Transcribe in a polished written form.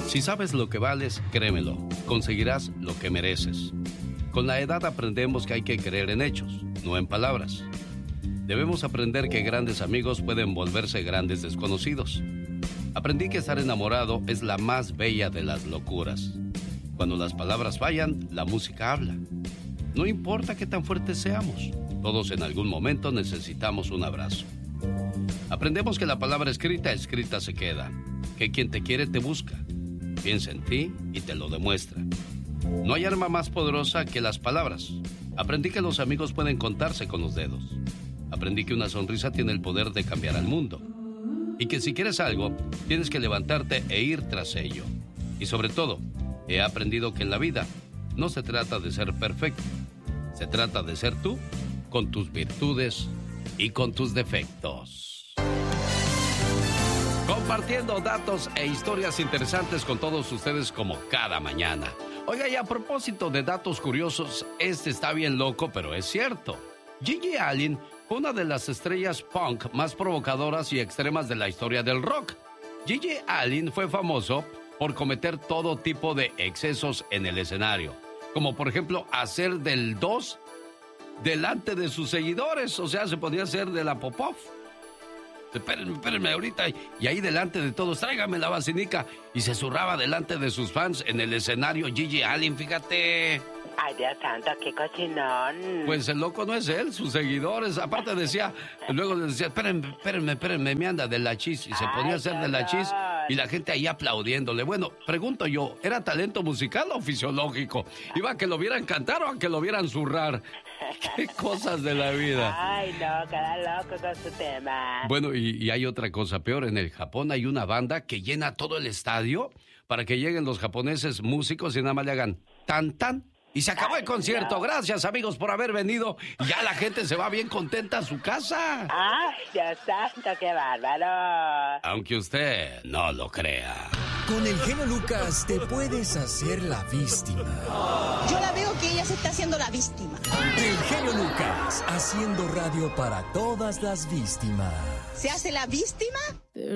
Si sabes lo que vales, créemelo, conseguirás lo que mereces. Con la edad aprendemos que hay que creer en hechos, no en palabras. Debemos aprender que grandes amigos pueden volverse grandes desconocidos. Aprendí que estar enamorado es la más bella de las locuras. Cuando las palabras fallan, la música habla. No importa qué tan fuertes seamos, todos en algún momento necesitamos un abrazo. Aprendemos que la palabra escrita se queda, que quien te quiere te busca, piensa en ti y te lo demuestra. No hay arma más poderosa que las palabras. Aprendí que los amigos pueden contarse con los dedos. Aprendí que una sonrisa tiene el poder de cambiar al mundo. Y que si quieres algo, tienes que levantarte e ir tras ello. Y sobre todo, he aprendido que en la vida no se trata de ser perfecto. Se trata de ser tú, con tus virtudes y con tus defectos. Compartiendo datos e historias interesantes con todos ustedes como cada mañana. Oiga, y a propósito de datos curiosos, este está bien loco, pero es cierto. Gigi Allen fue una de las estrellas punk más provocadoras y extremas de la historia del rock. Gigi Allen fue famoso por cometer todo tipo de excesos en el escenario, como por ejemplo hacer del 2 delante de sus seguidores, o sea, se podía hacer de la Popov. Espérenme ahorita, y ahí delante de todos, tráigame la vacinica, y se zurraba delante de sus fans en el escenario Gigi Allen, fíjate. Ay, Dios santo, qué cochinón. Pues el loco no es él, sus seguidores. Aparte decía, luego le decía, espérenme, me anda de la chis. Y se ponía a hacer de la chis y la gente ahí aplaudiéndole. Bueno, pregunto yo, ¿era talento musical o fisiológico? ¿Iba a que lo vieran cantar o a que lo vieran zurrar? Qué cosas de la vida. Ay, no, cada loco con su tema. Bueno, y hay otra cosa peor. En el Japón hay una banda que llena todo el estadio para que lleguen los japoneses músicos y nada más le hagan tan, tan. Y se acabó el concierto. No. Gracias, amigos, por haber venido. Y ya la gente se va bien contenta a su casa. ¡Ay, Dios santo, qué bárbaro! Aunque usted no lo crea. Con el genio Lucas te puedes hacer la víctima. Yo la veo que ella se está haciendo la víctima. El genio Lucas, haciendo radio para todas las víctimas. ¿Se hace la víctima?